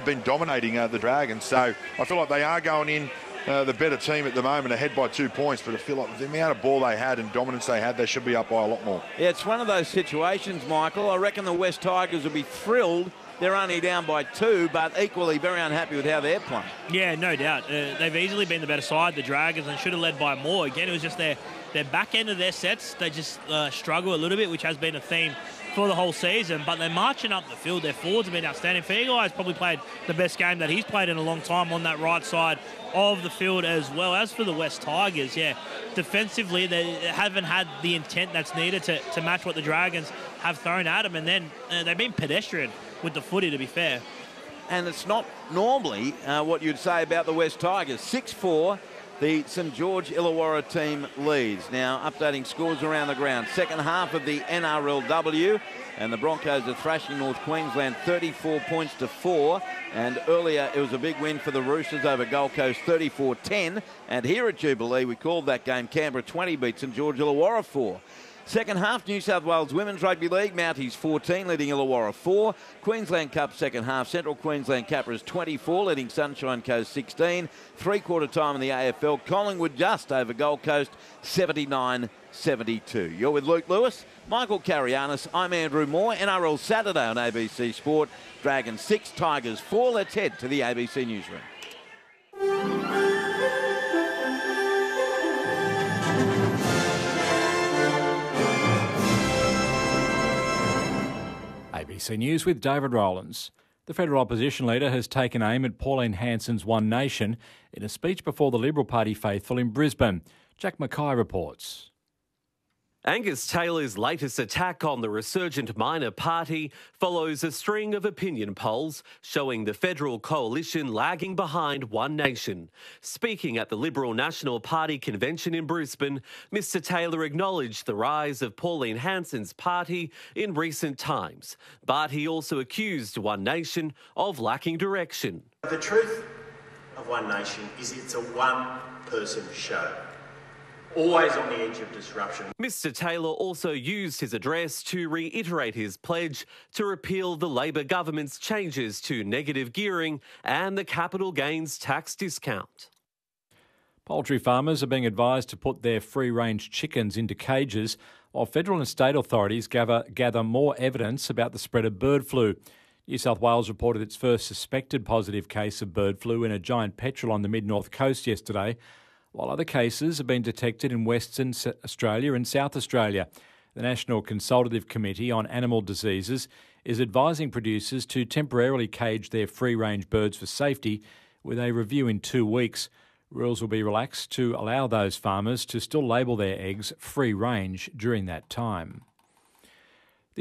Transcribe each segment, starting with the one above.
been dominating the Dragons. So I feel like they are going in the better team at the moment, ahead by 2 points, but I feel like the amount of ball they had and dominance they had, they should be up by a lot more. Yeah, it's one of those situations, Michael. I reckon the West Tigers will be thrilled. They're only down by 2, but equally very unhappy with how they're playing. Yeah, no doubt. They've easily been the better side, the Dragons, and should have led by more. Again, it was just their back end of their sets. They just struggle a little bit, which has been a theme for the whole season, but they're marching up the field. Their forwards have been outstanding. Feagai's probably played the best game that he's played in a long time on that right side of the field as well. As for the West Tigers, yeah, defensively they haven't had the intent that's needed to match what the Dragons have thrown at them, and then they've been pedestrian with the footy, to be fair. And it's not normally what you'd say about the West Tigers. 6-4, the St George Illawarra team leads. Now, updating scores around the ground. Second half of the NRLW, and the Broncos are thrashing North Queensland 34 points to 4. And earlier, it was a big win for the Roosters over Gold Coast 34-10. And here at Jubilee, we called that game Canberra 20 beat St George Illawarra 4. Second half, New South Wales Women's Rugby League, Mounties 14, leading Illawarra 4. Queensland Cup second half, Central Queensland Capras 24, leading Sunshine Coast 16. Three-quarter time in the AFL, Collingwood just over Gold Coast 79-72. You're with Luke Lewis, Michael Carianis, I'm Andrew Moore. NRL Saturday on ABC Sport. Dragons 6, Tigers 4. Let's head to the ABC newsroom. ABC News with David Rowlands. The federal opposition leader has taken aim at Pauline Hanson's One Nation in a speech before the Liberal Party faithful in Brisbane. Jack Mackay reports. Angus Taylor's latest attack on the resurgent minor party follows a string of opinion polls showing the federal coalition lagging behind One Nation. Speaking at the Liberal National Party convention in Brisbane, Mr Taylor acknowledged the rise of Pauline Hanson's party in recent times, but he also accused One Nation of lacking direction. The truth of One Nation is it's a one-person show. Always on the edge of disruption. Mr Taylor also used his address to reiterate his pledge to repeal the Labor government's changes to negative gearing and the capital gains tax discount. Poultry farmers are being advised to put their free-range chickens into cages while federal and state authorities gather more evidence about the spread of bird flu. New South Wales reported its first suspected positive case of bird flu in a giant petrel on the mid-north coast yesterday, while other cases have been detected in Western Australia and South Australia. The National Consultative Committee on Animal Diseases is advising producers to temporarily cage their free-range birds for safety, with a review in 2 weeks. Rules will be relaxed to allow those farmers to still label their eggs free-range during that time. The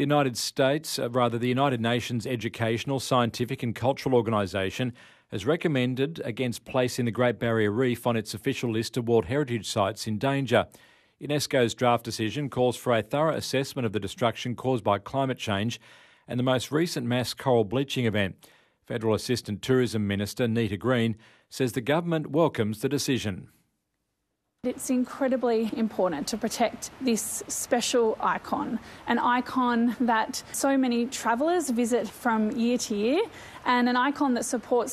United Nations Educational, Scientific and Cultural Organisation has recommended against placing the Great Barrier Reef on its official list of World Heritage Sites in danger. UNESCO's draft decision calls for a thorough assessment of the destruction caused by climate change and the most recent mass coral bleaching event. Federal Assistant Tourism Minister Nita Green says the government welcomes the decision. It's incredibly important to protect this special icon, an icon that so many travellers visit from year to year, and an icon that supports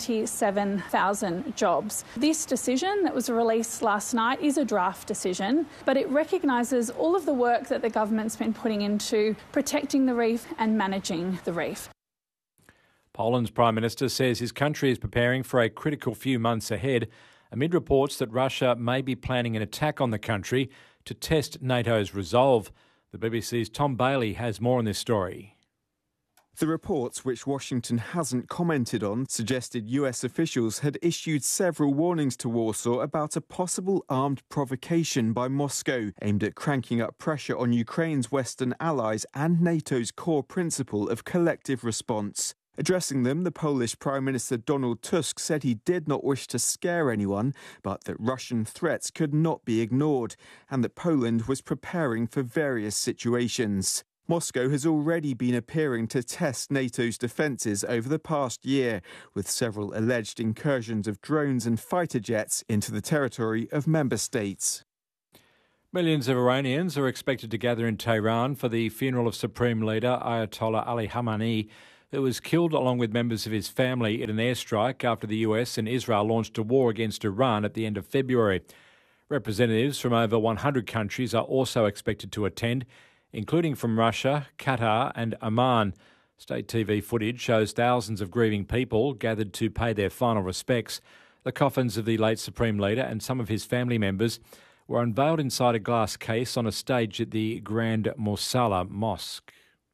77,000 jobs. This decision that was released last night is a draft decision, but it recognises all of the work that the government's been putting into protecting the reef and managing the reef. Poland's Prime Minister says his country is preparing for a critical few months ahead, amid reports that Russia may be planning an attack on the country to test NATO's resolve. The BBC's Tom Bailey has more on this story. The reports, which Washington hasn't commented on, suggested US officials had issued several warnings to Warsaw about a possible armed provocation by Moscow aimed at cranking up pressure on Ukraine's Western allies and NATO's core principle of collective response. Addressing them, the Polish Prime Minister Donald Tusk said he did not wish to scare anyone, but that Russian threats could not be ignored, and that Poland was preparing for various situations. Moscow has already been appearing to test NATO's defences over the past year, with several alleged incursions of drones and fighter jets into the territory of member states. Millions of Iranians are expected to gather in Tehran for the funeral of Supreme Leader Ayatollah Ali Khamenei. who was killed along with members of his family in an airstrike after the US and Israel launched a war against Iran at the end of February. Representatives from over 100 countries are also expected to attend, including from Russia, Qatar and Oman. State TV footage shows thousands of grieving people gathered to pay their final respects. The coffins of the late Supreme Leader and some of his family members were unveiled inside a glass case on a stage at the Grand Mosalla Mosque.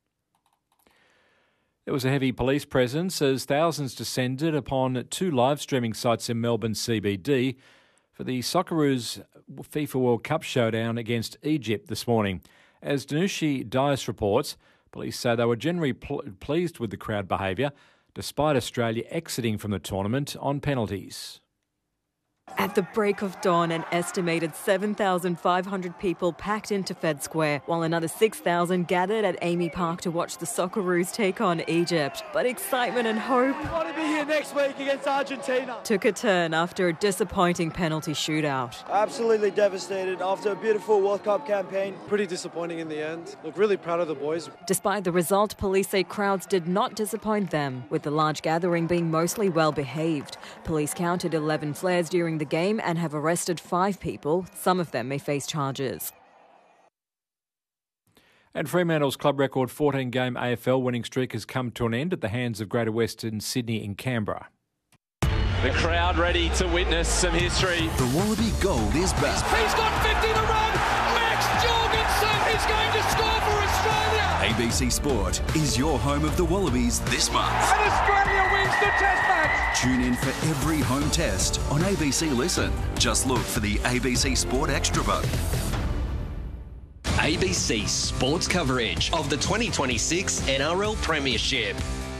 There was a heavy police presence as thousands descended upon two live streaming sites in Melbourne CBD for the Socceroos FIFA World Cup showdown against Egypt this morning. As Danushi Dias reports, police say they were generally pleased with the crowd behaviour, despite Australia exiting from the tournament on penalties. At the break of dawn, an estimated 7,500 people packed into Fed Square, while another 6,000 gathered at Amy Park to watch the Socceroos take on Egypt. But excitement and hope we want to be here next week against Argentina took a turn after a disappointing penalty shootout. Absolutely devastated after a beautiful World Cup campaign. Pretty disappointing in the end. Look, really proud of the boys. Despite the result, police say crowds did not disappoint them, with the large gathering being mostly well behaved. Police counted 11 flares during the game and have arrested 5 people. Some of them may face charges. And Fremantle's club record 14-game AFL winning streak has come to an end at the hands of Greater Western Sydney in Canberra. The crowd ready to witness some history. The Wallaby Gold is back. He's got 50 to run. Max Jorgensen is going to score for Australia. ABC Sport is your home of the Wallabies this month. And Australia wins the Test match. Tune in for every home test on ABC Listen. Just look for the ABC Sport Extra button. ABC Sports coverage of the 2026 NRL Premiership.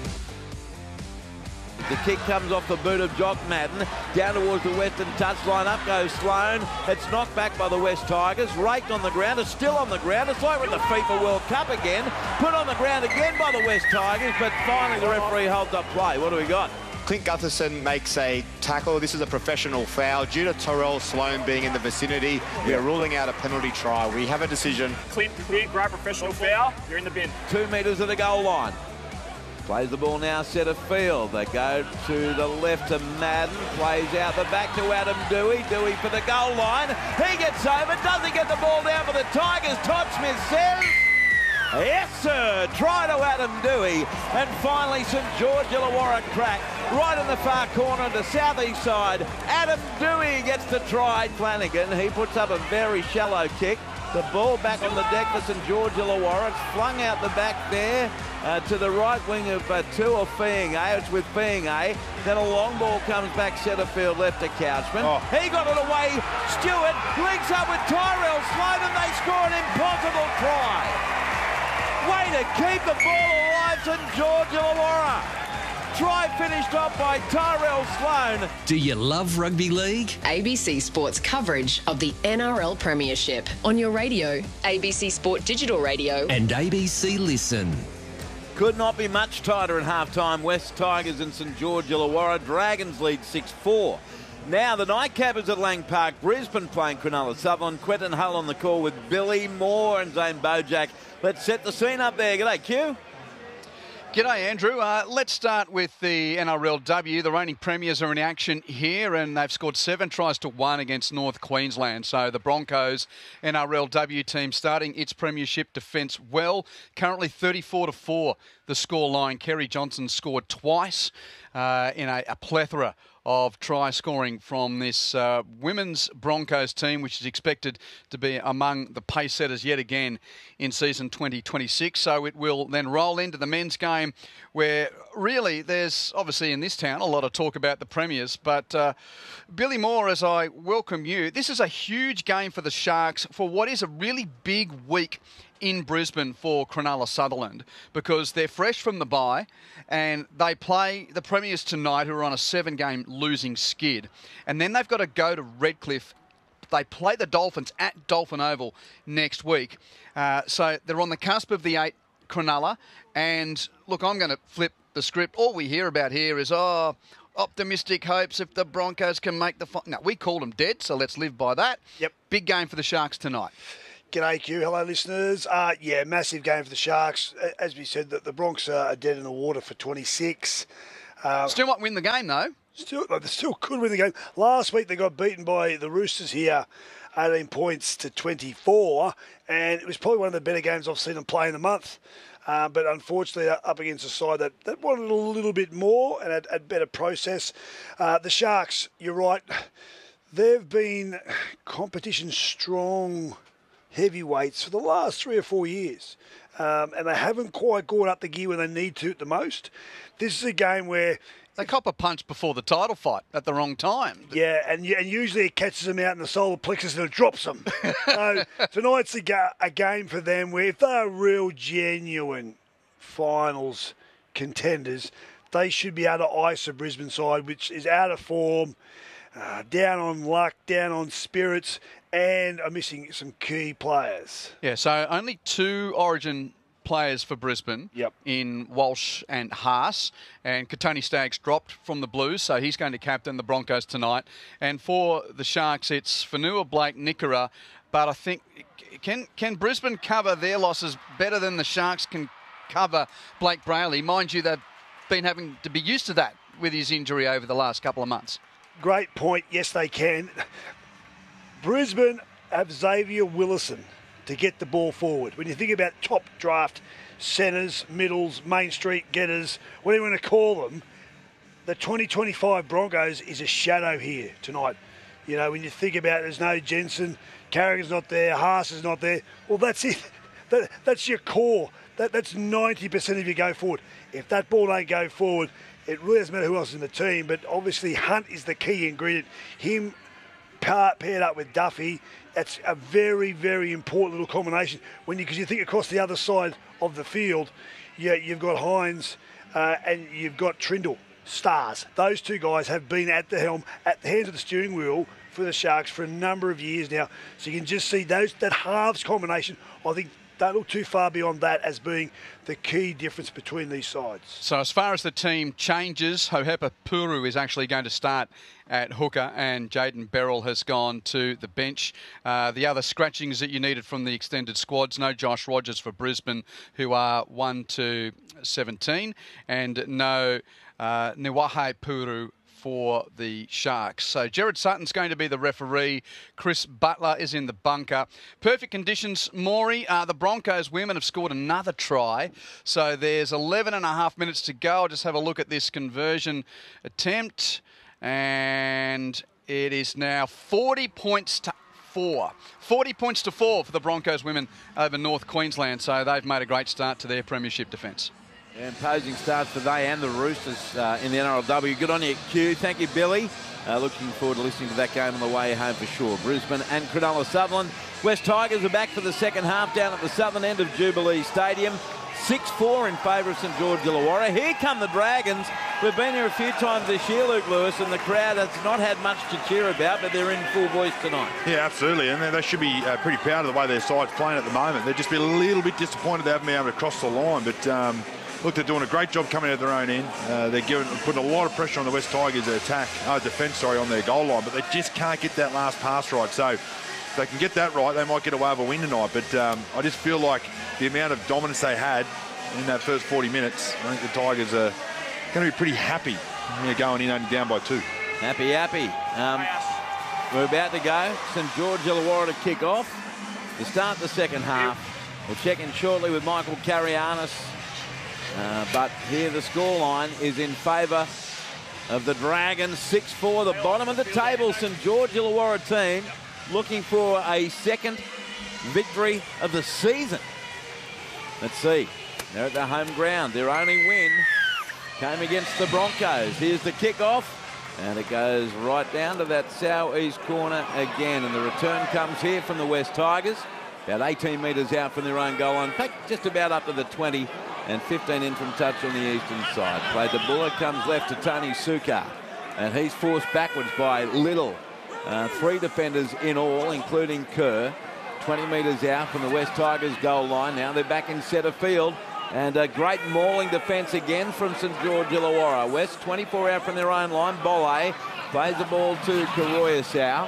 The kick comes off the boot of Jock Madden, down towards the western touchline. Up goes Sloane. It's knocked back by the West Tigers. Raked on the ground. It's still on the ground. It's like we're in the FIFA World Cup again. Put on the ground again by the West Tigers, but finally the referee holds up play. What do we got? Clint Gutherson makes a tackle. This is a professional foul. Due to Terrell Sloane being in the vicinity, we are ruling out a penalty try. We have a decision. Clint, great professional foul. You're in the bin. 2 metres of the goal line. Plays the ball now, centre field. They go to the left to Madden. Plays out the back to Adam Dewey. Dewey for the goal line. He gets over. Doesn't get the ball down for the Tigers. Todd Smith says, yes, sir. Try to Adam Dewey. And finally, St George Illawarra crack. Right in the far corner to southeast side. Adam Dewey gets the try. Flanagan, he puts up a very shallow kick. The ball back on the deck for St George Illawarra. It's flung out the back there to the right wing of Tua Fiingay. It's with Fiingay. Then a long ball comes back centre field left to Couchman. He got it away. Stewart links up with Tyrell Sloane and they score an impossible try. Way to keep the ball alive, St George Illawarra. Try finished off by Tyrell Sloane. Do you love rugby league? ABC Sports coverage of the NRL Premiership on your radio, ABC Sport Digital Radio and ABC Listen. Could not be much tighter at half-time. West Tigers and St George Illawarra. Dragons lead 6-4. Now the Nightcappers at Lang Park. Brisbane playing Cronulla Sutherland. Quentin Hull on the call with Billy Moore and Zane Bojack. Let's set the scene up there. G'day, Q. G'day, Andrew. Let's start with the NRLW. The reigning premiers are in action here, and they've scored 7 tries to 1 against North Queensland. So the Broncos NRLW team starting its premiership defence well. Currently 34-4 the scoreline. Kerry Johnson scored twice in a plethora of try scoring from this women's Broncos team, which is expected to be among the pace setters yet again in season 2026. So it will then roll into the men's game, where really there's obviously in this town a lot of talk about the premiers. But Billy Moore, as I welcome you, this is a huge game for the Sharks for what is a really big week in Brisbane for Cronulla Sutherland, because they're fresh from the bye and they play the Premiers tonight, who are on a 7-game losing skid. And then they've got to go to Redcliffe. They play the Dolphins at Dolphin Oval next week. So they're on the cusp of the 8, Cronulla. And look, I'm going to flip the script. All we hear about here is, optimistic hopes if the Broncos can make the final. No, we called them dead, so let's live by that. Yep. Big game for the Sharks tonight. G'day, Q. Hello, listeners. Yeah, massive game for the Sharks. As we said, the Bronx are dead in the water for 26. Still might win the game, though. They still could win the game. Last week they got beaten by the Roosters here, 18 points to 24, and it was probably one of the better games I've seen them play in the month. But unfortunately, up against a side that wanted a little bit more and had better process. The Sharks, you're right, they've been competition strong heavyweights for the last 3 or 4 years. And they haven't quite gone up the gear when they need to at the most. This is a game where they cop a punch before the title fight at the wrong time. Yeah, and usually it catches them out in the solar plexus and it drops them. So tonight's a game for them where if they're real genuine finals contenders, they should be able to ice a Brisbane side, which is out of form, down on luck, down on spirits, and are missing some key players. Yeah, so only 2 Origin players for Brisbane in Walsh and Haas. And Katoni Staggs dropped from the Blues, so he's going to captain the Broncos tonight. And for the Sharks, it's Fanua, Blake, Nikora. But I think, can Brisbane cover their losses better than the Sharks can cover Blake Brayley? Mind you, they've been having to be used to that with his injury over the last couple of months. Great point. Yes, they can. Brisbane have Xavier Willison to get the ball forward. When you think about top draft centres, middles, Main Street getters, whatever you want to call them, the 2025 Broncos is a shadow here tonight. You know, when you think about it, there's no Jensen, Carrigan's not there, Haas is not there. Well, that's it. That's your core. That's 90% of your go forward. If that ball don't go forward, it really doesn't matter who else is in the team, but obviously Hunt is the key ingredient. Him paired up with Duffy, that's a very, very important little combination. Because you think across the other side of the field, you've got Hines and you've got Trindle, stars. Those 2 guys have been at the helm, at the hands of the steering wheel for the Sharks for a number of years now. So you can just see that halves combination. I think don't look too far beyond that as being the key difference between these sides. So as far as the team changes, Hohepa Puru is actually going to start at hooker and Jaden Beryl has gone to the bench. The other scratchings that you needed from the extended squads, no Josh Rogers for Brisbane, who are 1 to 17, and no Niwahe Puru for the Sharks. So Gerard Sutton's going to be the referee. Chris Butler is in the bunker. Perfect conditions, Maury. The Broncos women have scored another try. So there's 11 and a half minutes to go. I'll just have a look at this conversion attempt. And it is now 40 points to 4. 40 points to 4 for the Broncos women over North Queensland. So they've made a great start to their premiership defence. Yeah, imposing starts for they and the Roosters in the NRLW. Good on you, Q. Thank you, Billy. Looking forward to listening to that game on the way home for sure. Brisbane and Cronulla Sutherland. West Tigers are back for the second half down at the southern end of Jubilee Stadium. 6-4 in favour of St George Illawarra. Here come the Dragons. We've been here a few times this year, Luke Lewis, and the crowd has not had much to cheer about, but they're in full voice tonight. Yeah, absolutely, and they should be pretty proud of the way their side's playing at the moment. They'd just be a little bit disappointed they haven't been able to cross the line, but look, they're doing a great job coming out of their own end. They're putting a lot of pressure on the West Tigers' defence on their goal line, but they just can't get that last pass right. So if they can get that right, they might get away with a win tonight. But I just feel like the amount of dominance they had in that first 40 minutes, I think the Tigers are going to be pretty happy going in only down by 2. Happy. We're about to go. St George Illawarra to kick off to start the second half. We'll check in shortly with Michael Carianis. But here the scoreline is in favour of the Dragons. 6-4, the bottom of the table. St George Illawarra team looking for a second victory of the season. Let's see. They're at their home ground. Their only win came against the Broncos. Here's the kickoff. And it goes right down to that southeast corner again. And the return comes here from the West Tigers. About 18 metres out from their own goal line. In fact, just about up to the 20. And 15 in from touch on the eastern side. Played the bullet, comes left to Tony Sukkar. And he's forced backwards by Little. 3 defenders in all, including Kerr. 20 metres out from the West Tigers goal line. Now they're back in centre field. And a great mauling defence again from St George Illawarra. West 24 out from their own line. Bolle plays the ball to Karoyasau.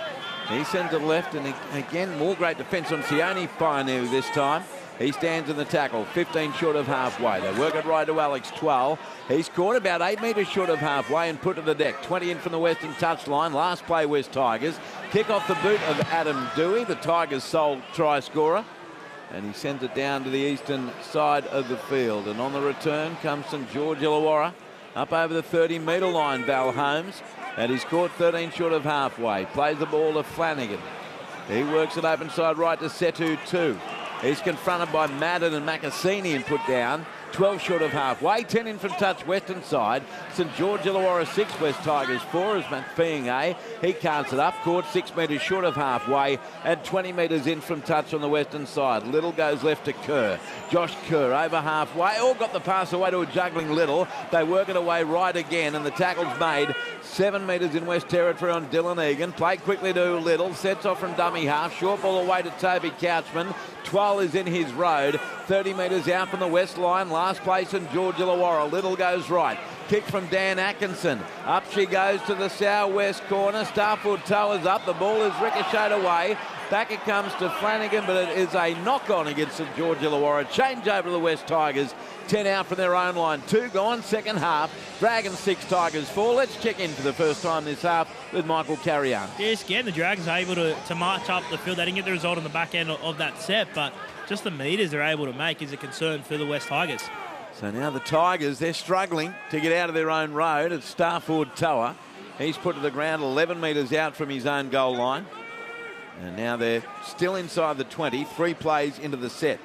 He sends it left, and again, more great defence on Sione Fainu this time. He stands in the tackle, 15 short of halfway. They work it right to Alex Twal. He's caught about 8 metres short of halfway and put to the deck. 20 in from the western touchline. Last play, West Tigers. Kick off the boot of Adam Dewey, the Tigers' sole try scorer. And he sends it down to the eastern side of the field. And on the return comes St George Illawarra. Up over the 30-metre line, Val Holmes. And he's caught 13 short of halfway. Plays the ball to Flanagan. He works it open side right to Setu 2. He's confronted by Madden and Macassini and put down. 12 short of halfway. 10 in from touch western side. St George Illawarra 6, West Tigers 4 as McPhee. He carts it up. Caught 6 metres short of halfway and 20 metres in from touch on the western side. Little goes left to Kerr. Josh Kerr over halfway. All got the pass away to a juggling Little. They work it away right again and the tackle's made 7 metres in West Territory on Dylan Egan. Played quickly to Little. Sets off from dummy half. Short ball away to Toby Couchman. Twal is in his road. 30 metres out from the west line. Last place in George Illawarra. Little goes right. Kick from Dan Atkinson. Up she goes to the southwest corner. Starford Towers up. The ball is ricocheted away. Back it comes to Flanagan, but it is a knock-on against St George Illawarra. Change over to the West Tigers. 10 out from their own line. 2 gone, second half. Dragons 6, Tigers 4. Let's check in for the first time this half with Michael Carrion. Yes, again, the Dragons are able to march up the field. They didn't get the result on the back end of that set, but just the metres they're able to make is a concern for the West Tigers. So now the Tigers, they're struggling to get out of their own road. It's Starford Tower. He's put to the ground 11 metres out from his own goal line. And now they're still inside the 20, 3 plays into the set.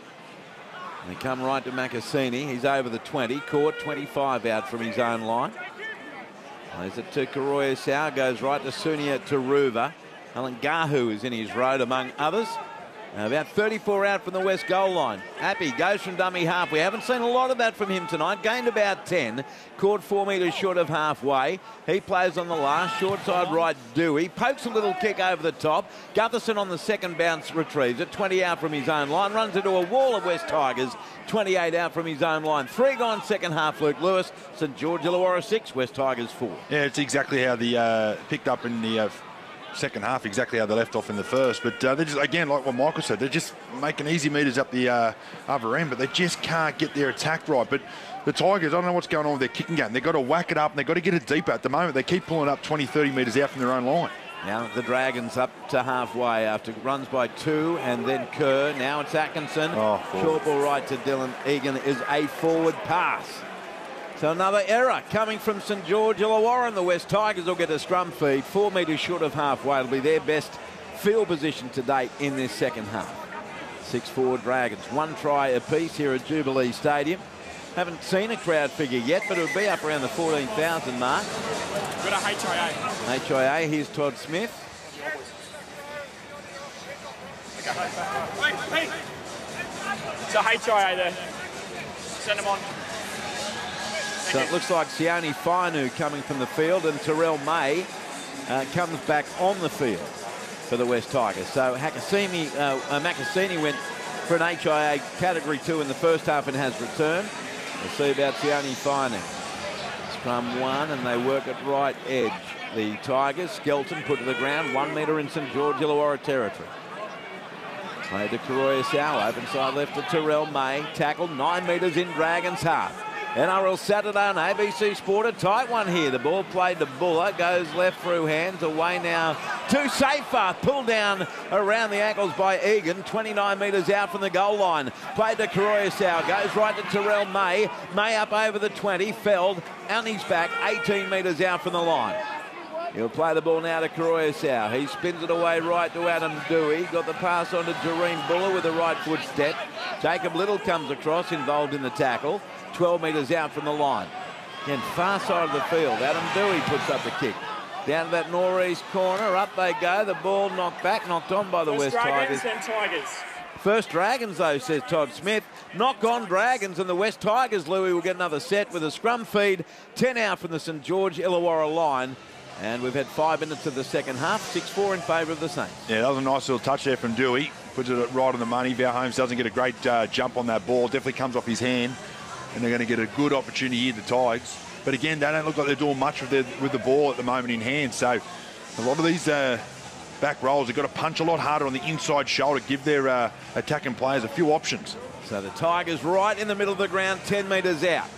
And they come right to Macassini. He's over the 20, caught 25 out from his own line. Plays it to Karoya Sau, goes right to Sunia Taruva. Alan Gahu is in his road among others. About 34 out from the west goal line. Appy goes from dummy half. We haven't seen a lot of that from him tonight. Gained about 10. Caught 4 metres short of halfway. He plays on the last. Short side right, Dewey. Pokes a little kick over the top. Gutherson on the second bounce retrieves it. 20 out from his own line. Runs into a wall of West Tigers. 28 out from his own line. 3 gone second half, Luke Lewis. St George Illawarra 6, West Tigers 4. Yeah, it's exactly how the picked up in the second half, exactly how they left off in the first. But they're just, again, like what Michael said, they're just making easy metres up the other end, but they just can't get their attack right. But the Tigers, I don't know what's going on with their kicking game. They've got to whack it up and they've got to get it deeper. At the moment, they keep pulling up 20, 30 metres out from their own line. Now the Dragons up to halfway after runs by 2 and then Kerr. Now it's Atkinson. Short ball right to Dylan Egan is a forward pass. So another error coming from St George Illawarra, and the West Tigers will get a scrum feed 4 metres short of halfway. It'll be their best field position to date in this second half. 6-4 Dragons. 1 try apiece here at Jubilee Stadium. Haven't seen a crowd figure yet, but it'll be up around the 14,000 mark. Got a HIA. HIA, here's Todd Smith. Hey. It's a HIA there. Send them on. So it looks like Sione Fainu coming from the field, and Terrell May comes back on the field for the West Tigers. So Macassini went for an HIA Category 2 in the first half and has returned. We'll see about Sione Fainu. Scrum 1, and they work at right edge. The Tigers, Skelton put to the ground, 1 metre in St George Illawarra territory. Play to Karoya Sau, open side left to Terrell May. Tackled 9 metres in Dragons half. NRL Saturday on ABC Sport, a tight one here. The ball played to Buller, goes left through hands, away now to Safer. Pulled down around the ankles by Egan, 29 metres out from the goal line. Played to Karoya Sau, goes right to Terrell May. May up over the 20, Feld, on his back, 18 metres out from the line. He'll play the ball now to Karoya Sau. He spins it away right to Adam Dewey. Got the pass on to Jareen Buller with the right foot step. Jacob Little comes across, involved in the tackle. 12 metres out from the line. Again, far side of the field. Adam Dewey puts up the kick. Down to that northeast corner. Up they go. The ball knocked back, knocked on by the West Tigers. First Dragons, though, says Todd Smith. Knock on Dragons, and the West Tigers, Louis, will get another set with a scrum feed. 10 out from the St George Illawarra line. And we've had 5 minutes of the second half. 6-4 in favour of the Saints. Yeah, that was a nice little touch there from Dewey. Puts it right on the money. Val Holmes doesn't get a great jump on that ball. Definitely comes off his hand. And they're going to get a good opportunity here, the Tigers. But again, they don't look like they're doing much with the ball at the moment in hand. So a lot of these back rolls. They've got to punch a lot harder on the inside shoulder, give their attacking players a few options. So the Tigers right in the middle of the ground, 10 metres out.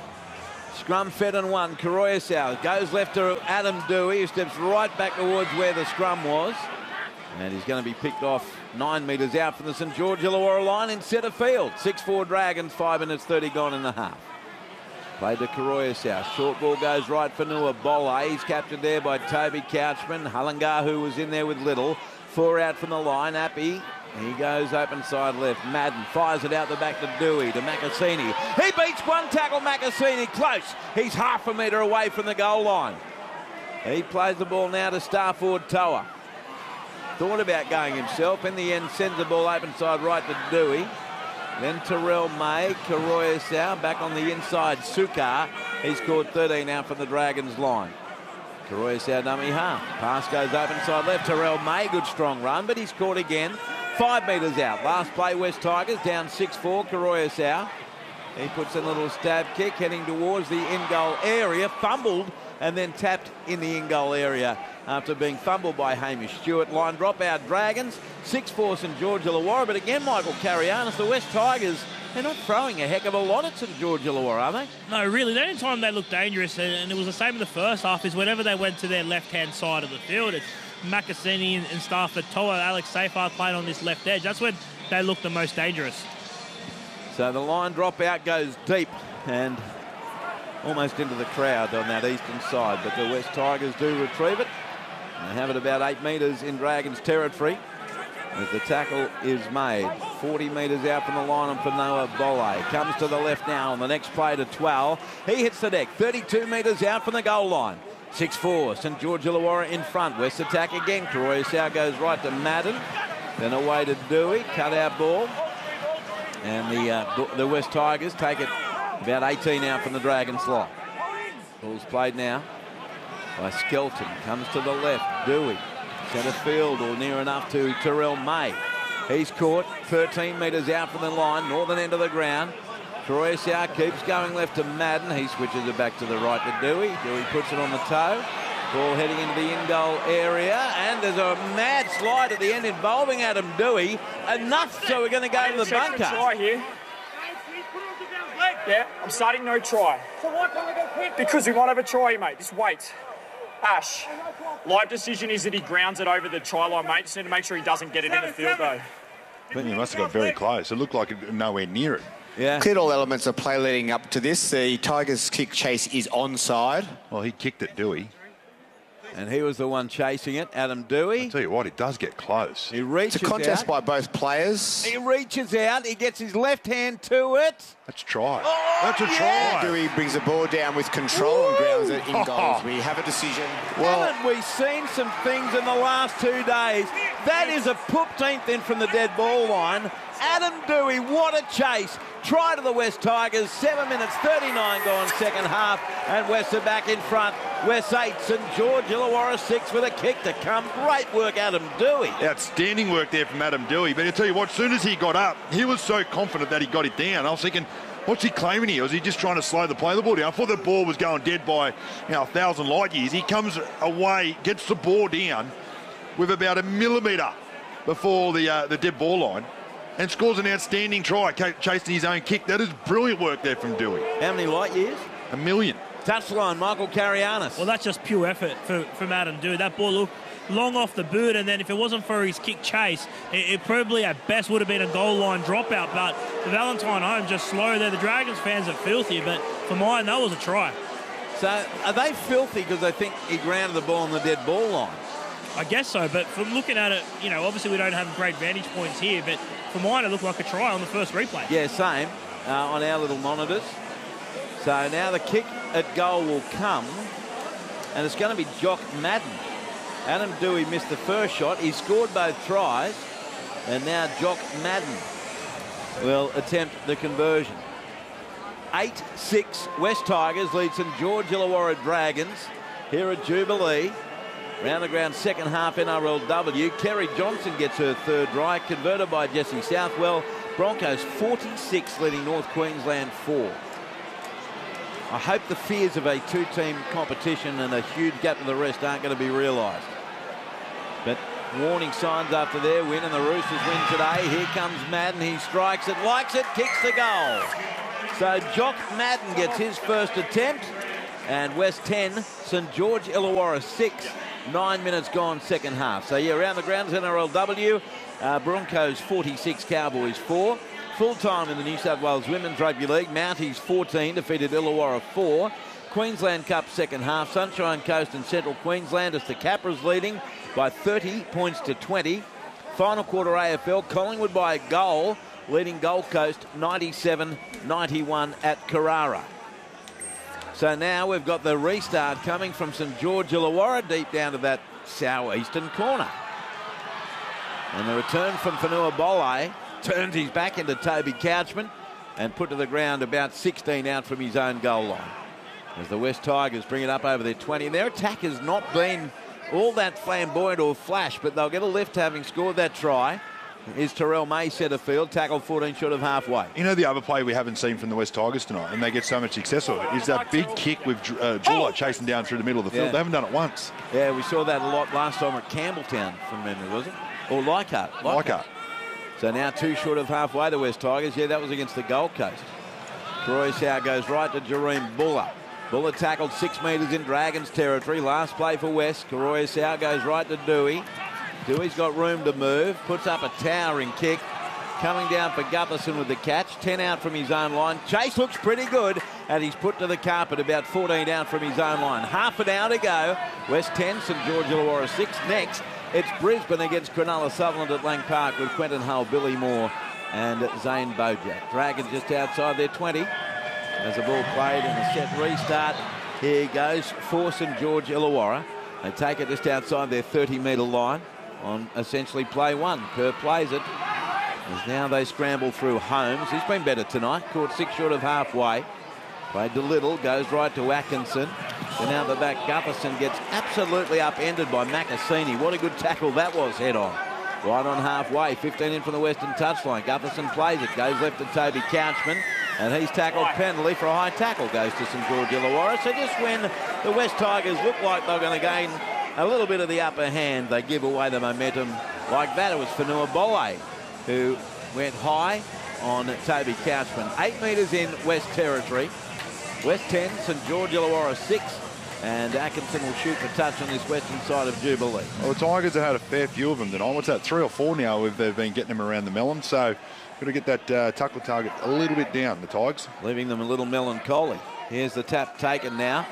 Scrum fed and one. Karoyasau goes left to Adam Dewey, who steps right back towards where the scrum was. And he's going to be picked off 9 metres out from the St George Illawarra line in centre field. 6-4 Dragons, 5 minutes 30 gone in the half. Played to Karoyasau. Short ball goes right for Nua Bolle. He's captured there by Toby Couchman. Hallangar, who was in there with Little. 4 out from the line. Appy. He goes open side left. Madden fires it out the back to Dewey, to Macassini. He beats one tackle, Macassini. Close. He's half a metre away from the goal line. He plays the ball now to Starford Toa. Thought about going himself. In the end, sends the ball open side right to Dewey. Then Terrell May, Karoyasau back on the inside. Sukar. He's scored 13 out from the Dragons line. Karoyasau dummy half. Pass goes open side left. Terrell May, good strong run, but he's caught again. 5 metres out. Last play, West Tigers down 6-4. Karoyasau. He puts in a little stab kick heading towards the in-goal area. Fumbled and then tapped in the in-goal area after being fumbled by Hamish Stewart. Line drop out Dragons. 6-4 St George Illawarra. But again, Michael Carianis, the West Tigers, they're not throwing a heck of a lot at St George Illawarra, are they? No, really. The only time they look dangerous, and it was the same in the first half, is whenever they went to their left-hand side of the field. It's Macassini and Stafford Toa, Alex Seyfarth playing on this left edge. That's when they look the most dangerous. So the line drop out goes deep and almost into the crowd on that eastern side. But the West Tigers do retrieve it. They have it about 8 metres in Dragons territory as the tackle is made. 40 metres out from the line and for Noah Bolle. Comes to the left now on the next play to 12. He hits the deck. 32 metres out from the goal line. 6-4, St George Illawarra in front. West attack again. Karoyasau goes right to Madden. Then away to Dewey. Cut out ball. And the West Tigers take it about 18 out from the Dragons line. Ball's played now by Skelton. Comes to the left. Dewey. Centre field or near enough to Terrell May. He's caught 13 metres out from the line. Northern end of the ground. Karoyasau keeps going left to Madden. He switches it back to the right to Dewey. Dewey puts it on the toe. Ball heading into the in-goal area. And there's a mad slide at the end involving Adam Dewey. Enough, so we're going to go to the bunker. Try here. Yeah, I'm starting no try. So why can't we go quick? Because we might have a try, mate. Just wait. Ash, live decision is that he grounds it over the try line, mate. Just need to make sure he doesn't get it in the field, though. I think he must have got very close. It looked like it nowhere near it. Yeah. Cleared all elements of play leading up to this. The Tigers' kick chase is onside. Well, he kicked it, Dewey. And he was the one chasing it, Adam Dewey. I'll tell you what, it does get close. He reaches out. It's a contest by both players. He reaches out. He gets his left hand to it. That's a try. Oh, that's a yeah. try. Dewey brings the ball down with control and grounds it in goals. We have a decision. Well, haven't we seen some things in the last 2 days? That is a 15th in from the dead ball line. Adam Dewey, what a chase. Try to the West Tigers. 7 minutes 39 gone second half. And West are back in front. West 8, St George Illawarra 6 with a kick to come. Great work, Adam Dewey. Outstanding work there from Adam Dewey. But I tell you what, as soon as he got up, he was so confident that he got it down. I was thinking, what's he claiming here? Was he just trying to slow the ball down? I thought the ball was going dead by 1,000 light years. He comes away, gets the ball down with about a millimetre before the dead ball line and scores an outstanding try, chasing his own kick. That is brilliant work there from Dewey. How many light years? 1 million. Touchline, Michael Carianis. Well, that's just pure effort from Adam Dewey. That ball looked long off the boot, and then if it wasn't for his kick chase, it probably at best would have been a goal line dropout. But the Valentine home just slow there. The Dragons fans are filthy, but for mine, that was a try. So are they filthy because they think he grounded the ball on the dead ball line? I guess so, but from looking at it, obviously we don't have great vantage points here, but for mine, it looked like a try on the first replay. Yeah, same on our little monitors. So now the kick at goal will come, and it's going to be Jock Madden. Adam Dewey missed the first shot. He scored both tries, and now Jock Madden will attempt the conversion. 8-6 West Tigers lead St George Illawarra Dragons here at Jubilee. Round the ground second half NRLW. Kerry Johnson gets her third try, converted by Jesse Southwell. Broncos 46 leading North Queensland 4. I hope the fears of a two-team competition and a huge gap to the rest aren't going to be realised. But warning signs after their win, and the Roosters win today. Here comes Madden. He strikes it, likes it, kicks the goal. So Jock Madden gets his first attempt, and West 10, St George Illawarra 6. 9 minutes gone, second half. So, yeah, around the grounds, NRLW, Broncos 46, Cowboys 4. Full-time in the New South Wales Women's Rugby League, Mounties 14, defeated Illawarra 4. Queensland Cup second half, Sunshine Coast and Central Queensland as the Capras leading by 30 points to 20. Final quarter AFL, Collingwood by a goal, leading Gold Coast 97-91 at Carrara. So now we've got the restart coming from St George Illawarra deep down to that southeastern corner. And the return from Fanua Bolle turns his back into Toby Couchman and put to the ground about 16 out from his own goal line. As the West Tigers bring it up over their 20. And their attack has not been all that flamboyant or flash, but they'll get a lift having scored that try. Is Terrell May centre field, tackle 14 short of halfway. You know the other play we haven't seen from the West Tigers tonight, and they get so much success of it, is that big kick with Jewell chasing down through the middle of the field. They haven't done it once. Yeah, we saw that a lot last time at Campbelltown, from memory, was it? Or Leichhardt. So now 2 short of halfway, the West Tigers. Yeah, that was against the Gold Coast. Croissau goes right to Jareem Buller. Buller tackled 6 metres in Dragons territory. Last play for West. Croissau goes right to Dewey. Dewey's got room to move, puts up a towering kick. Coming down for Gutherson with the catch. 10 out from his own line. Chase looks pretty good, and he's put to the carpet about 14 out from his own line. Half an hour to go. West 10, St George Illawarra 6. Next, it's Brisbane against Cronulla Sutherland at Lang Park with Quentin Hull, Billy Moore and Zane Bojack. Dragons just outside their 20. As the ball played in the set restart, here goes for St George Illawarra. They take it just outside their 30-metre line on essentially play one. Kerr plays it. As now they scramble through Holmes. He's been better tonight. Caught 6 short of halfway. Played to Little. Goes right to Atkinson. And out the back, Gutherson gets absolutely upended by Macassini. What a good tackle that was, head on. Right on halfway. 15 in from the western touchline. Gutherson plays it. Goes left to Toby Couchman. And he's tackled penalty for a high tackle. Goes to St George Illawarra. So just when the West Tigers look like they're going to gain a little bit of the upper hand, they give away the momentum like that. It was Fanua Bolle who went high on Toby Couchman. 8 metres in West territory. West 10, St George Illawarra 6. And Atkinson will shoot for touch on this western side of Jubilee. Well, the Tigers have had a fair few of them tonight. What's that, 3 or 4 now they've been getting them around the melon. So got to get that tackle target a little bit down, the Tigers. Leaving them a little melancholy. Here's the tap taken now.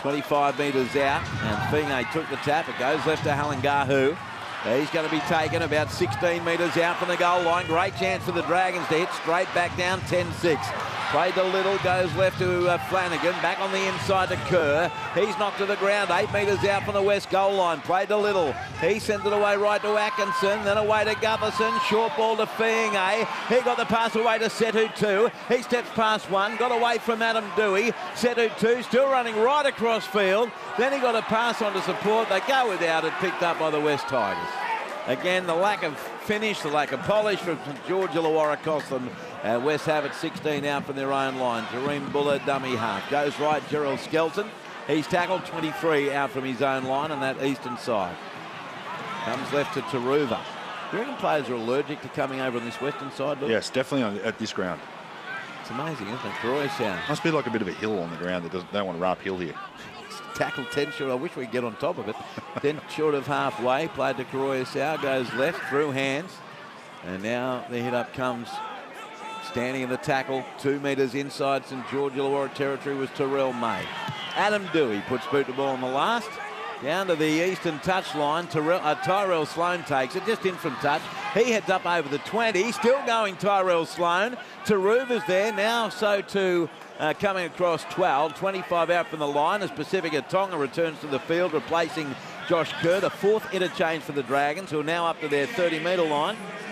25 metres out, and Finge took the tap. It goes left to Halangahu. He's going to be taken about 16 metres out from the goal line. Great chance for the Dragons to hit straight back down, 10-6. Played to Little, goes left to Flanagan, back on the inside to Kerr. He's knocked to the ground, 8 metres out from the west goal line. Played to Little, he sends it away right to Atkinson, then away to Gutherson, short ball to Finge. He got the pass away to Setu 2. He steps past one, got away from Adam Dewey. Setu 2 still running right across field. Then he got a pass on to support. They go without it, picked up by the West Tigers. Again, the lack of finish, the lack of polish from St George Illawarra cost them. West have it 16 out from their own line. Jareem Buller, dummy half. Goes right, Gerald Skelton. He's tackled 23 out from his own line on that eastern side. Comes left to Taruva. Do you reckon players are allergic to coming over on this western side, Luke? Yes, definitely at this ground. It's amazing, isn't it? Croissau. Must be like a bit of a hill on the ground that don't want to run uphill here. Tackled 10 short. I wish we could get on top of it. 10 short of halfway. Played to Croissau. Goes left through hands. And now the hit up comes standing in the tackle. 2 metres inside St George Illawarra territory was Terrell May. Adam Dewey puts boot to ball on the last. Down to the eastern touch line. Tyrell Sloan takes it just in from touch. He heads up over the 20. Still going Tyrell Sloan. Taruva's there now. So too coming across 12. 25 out from the line as Pacifica Tonga returns to the field, replacing Josh Kerr. The 4th interchange for the Dragons, who are now up to their 30-metre line.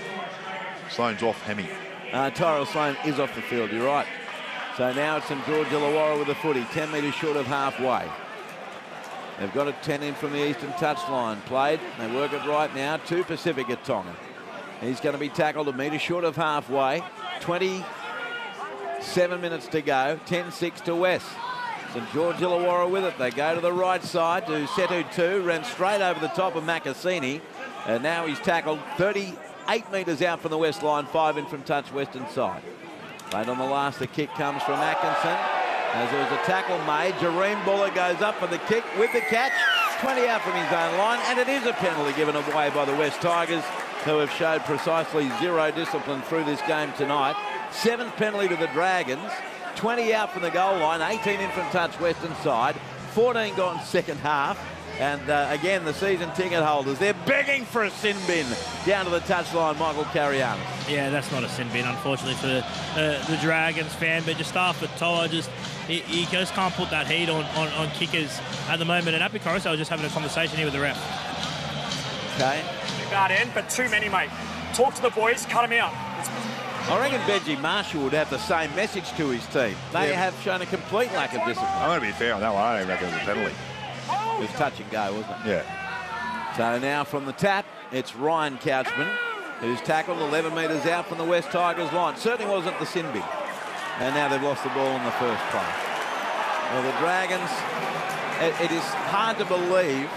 Sloan's off Hemi. Tyrell Sloan is off the field, you're right. So now it's St George Illawarra with the footy, 10 metres short of halfway. They've got a 10 in from the eastern touchline. Played, they work it right now to Pacifica Tonga. He's going to be tackled a metre short of halfway. 27 minutes to go, 10-6 to West. St George Illawarra with it. They go to the right side to Setu 2, ran straight over the top of Macassini, and now he's tackled 38 metres out from the west line, 5 in from touch western side. Late on the last, the kick comes from Atkinson. As there was a tackle made, Jareem Buller goes up for the kick with the catch, 20 out from his own line, and it is a penalty given away by the West Tigers, who have showed precisely zero discipline through this game tonight. 7th penalty to the Dragons, 20 out from the goal line, 18 in from touch western side, 14 gone second half. And again, the season ticket holders, they're begging for a sin bin down to the touchline, Michael Carianis. Yeah, that's not a sin bin, unfortunately, for the Dragons fan. But just after Toa, he just can't put that heat on kickers at the moment. And Api Koroisau was just having a conversation here with the ref. Okay. Bad end, but too many, mate. Talk to the boys, cut them out. I reckon Benji Marshall would have the same message to his team. They have shown a complete lack of discipline. I'm going to be fair on that one. I don't reckon it was a penalty. It was touch and go, wasn't it? Yeah. So now from the tap, it's Ryan Couchman, who's tackled 11 metres out from the West Tigers line. Certainly wasn't the sin bin. And now they've lost the ball in the first play. Well, the Dragons, it is hard to believe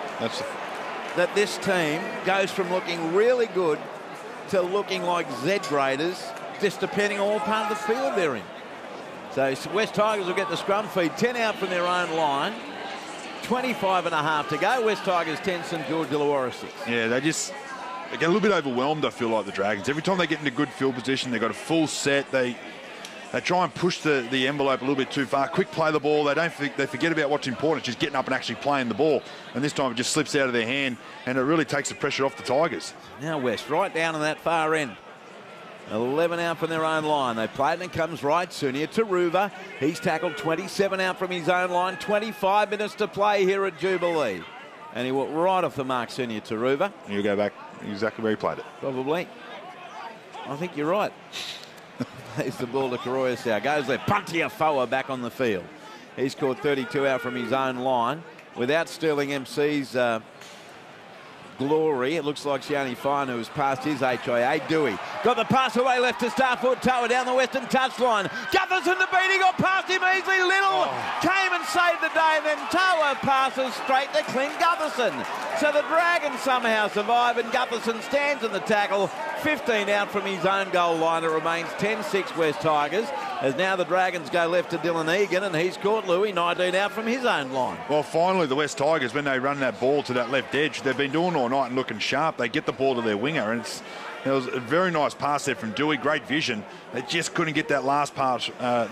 that this team goes from looking really good to looking like Z-graders, just depending on what part of the field they're in. So West Tigers will get the scrum feed, 10 out from their own line. 25 and a half to go. West Tigers 10, St George Illawarra 6. Yeah, they get a little bit overwhelmed, I feel like, the Dragons. Every time they get into good field position, they've got a full set. They try and push the envelope a little bit too far. Quick play the ball. They forget about what's important, just getting up and actually playing the ball. And this time it just slips out of their hand, and it really takes the pressure off the Tigers. Now West right down on that far end. 11 out from their own line. They played and it comes right. Sunia Taruva. He's tackled 27 out from his own line. 25 minutes to play here at Jubilee. And he walked right off the mark, Sunia Taruva. You go back exactly where he played it. Probably. I think you're right. There's the ball to Koroisau. Goes there. Puntia Foa back on the field. He's caught 32 out from his own line. Without Sterling MC's glory, it looks like Sione Fine, who's passed his HIA. Dewey got the pass away left to Starford Tower down the western touchline. Gutherson to beat. He got past him easily. Little came and saved the day, and then Tower passes straight to Clint Gutherson. So the Dragons somehow survive, and Gutherson stands in the tackle. 15 out from his own goal line. It remains 10-6 West Tigers, as now the Dragons go left to Dylan Egan, and he's caught Louis 19 out from his own line. Well, finally, the West Tigers, when they run that ball to that left edge, they've been doing all night and looking sharp. They get the ball to their winger, and it was a very nice pass there from Dewey. Great vision. They just couldn't get that last part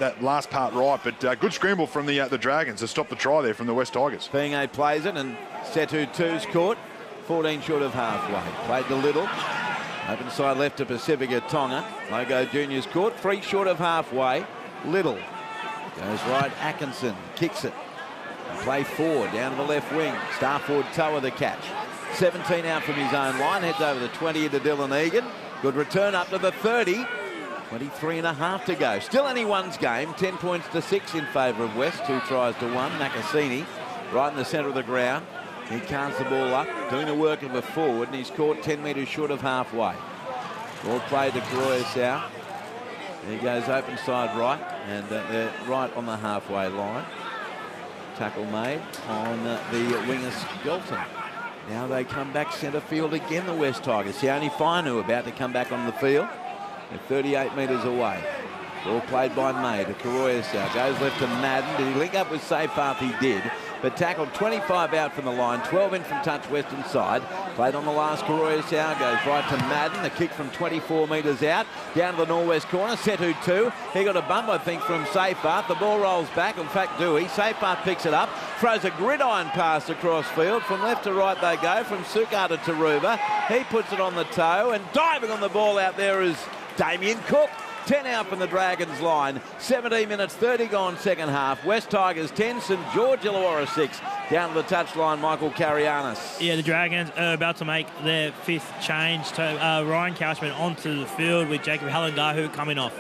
right. But good scramble from the Dragons to stop the try there from the West Tigers. Pinge plays it, and Setu 2's caught. 14 short of halfway. Played to Little. Open side left to Pacifica Tonga. Logo Junior's caught. 3 short of halfway. Little goes right. Atkinson kicks it. Play forward down to the left wing. Starford Toa the catch. 17 out from his own line. Heads over the 20 into Dylan Egan. Good return up to the 30. 23 and a half to go. Still anyone's game. 10 points to 6 in favour of West. 2 tries to 1. Macassini right in the centre of the ground. He casts the ball up, doing the work of a forward, and he's caught 10 metres short of halfway. Ball played to Koroisau. He goes open side right, and they're right on the halfway line. Tackle made on the winger Skelton. Now they come back centre field again, the West Tigers. Sione Fainu about to come back on the field. They're 38 metres away. Ball played by May to Koroisau. Goes left to Madden. Did he link up with Seyfarth? He did. But tackled 25 out from the line, 12 in from touch western side. Played on the last. Koroisau goes right to Madden. A kick from 24 metres out. Down to the northwest corner. Setu 2. He got a bump, I think, from Seyfarth. The ball rolls back. In fact, Dewey. Seyfarth picks it up. Throws a gridiron pass across field. From left to right they go. From Sukar to Taruva. He puts it on the toe. And diving on the ball out there is Damien Cook. 10 out from the Dragons line. 17 minutes, 30 gone second half. West Tigers 10, St George Illawarra 6. Down to the touchline, Michael Carianis. Yeah, the Dragons are about to make their 5th change to Ryan Couchman onto the field with Jacob Halangahu coming off.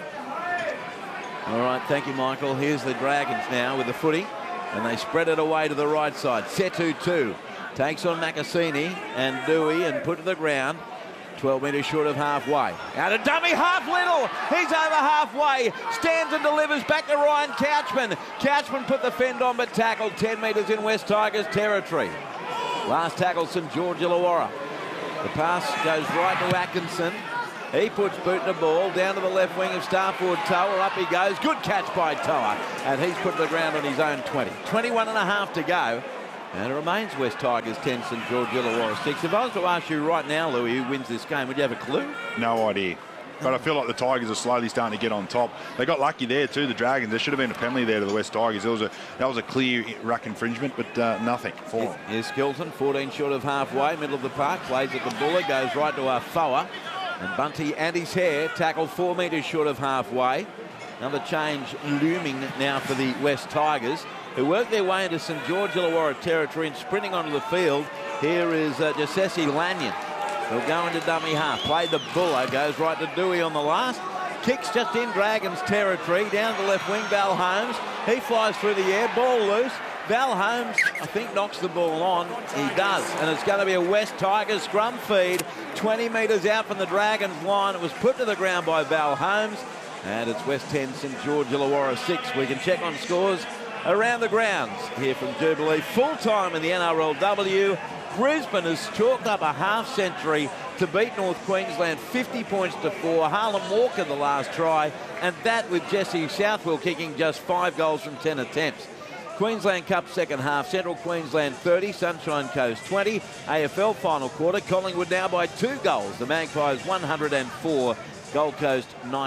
All right, thank you, Michael. Here's the Dragons now with the footy, and they spread it away to the right side. Setu 2 takes on Macassini and Dewey and put to the ground. 12 metres short of halfway. Out of dummy half, Little. He's over halfway. Stands and delivers back to Ryan Couchman. Couchman put the fend on but tackled 10 metres in West Tigers territory. Last tackle, St George Illawarra. The pass goes right to Atkinson. He puts boot in the ball down to the left wing of star forward Toa. Up he goes. Good catch by Toa. And he's put the ground on his own 20. 21 and a half to go. And it remains West Tigers 10, St George Illawarra 6. If I was to ask you right now, Louis, who wins this game, would you have a clue? No idea. But I feel like the Tigers are slowly starting to get on top. They got lucky there too, the Dragons. There should have been a penalty there to the West Tigers. That was a clear ruck infringement, but nothing. Here's Skilton, 14 short of halfway, middle of the park, plays at the Buller, goes right to Afoa. And Bunty and his hair tackle 4 metres short of halfway. Another change looming now for the West Tigers, who work their way into St George Illawarra territory and sprinting onto the field. Here is Jessesi Lanyon. He'll go into dummy half. Played the Buller, goes right to Dewey on the last. Kicks just in Dragons territory. Down the left wing, Val Holmes. He flies through the air, ball loose. Val Holmes, I think, knocks the ball on. He does. And it's going to be a West Tigers scrum feed. 20 metres out from the Dragons line. It was put to the ground by Val Holmes. And it's West 10, St George Illawarra 6. We can check on scores around the grounds here from Jubilee. Full time in the NRLW. Brisbane has chalked up a half century to beat North Queensland 50 points to 4. Harlan Walker the last try, and that with Jesse Southwell kicking just 5 goals from 10 attempts. Queensland Cup second half, Central Queensland 30, Sunshine Coast 20. AFL final quarter, Collingwood now by 2 goals. The Magpies 104, Gold Coast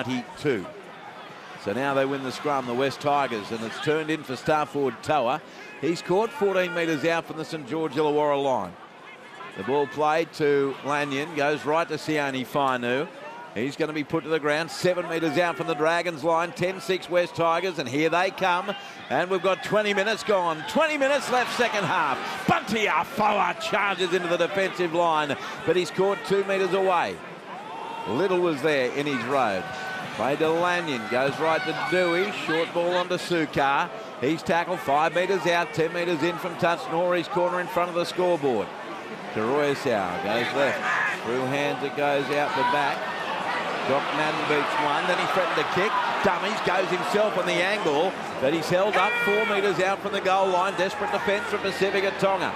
92. So now they win the scrum, the West Tigers, and it's turned in for star forward Toa. He's caught 14 metres out from the St George Illawarra line. The ball played to Lanyon, goes right to Sione Fainu. He's going to be put to the ground, 7 metres out from the Dragons line, 10-6 West Tigers, and here they come. And we've got 20 minutes gone, 20 minutes left second half. Bunty Afoa charges into the defensive line, but he's caught 2 metres away. Little was there in his road. Played to Lanyon, goes right to Dewey, short ball onto Sukar. He's tackled 5 metres out, 10 metres in from touch. Norrie's corner in front of the scoreboard. Karoyasau goes left. Through hands it goes out the back. Doc Madden beats one. Then he threatened to kick. Dummies, goes himself on the angle. But he's held up 4 metres out from the goal line. Desperate defence from Pacifica Tonga.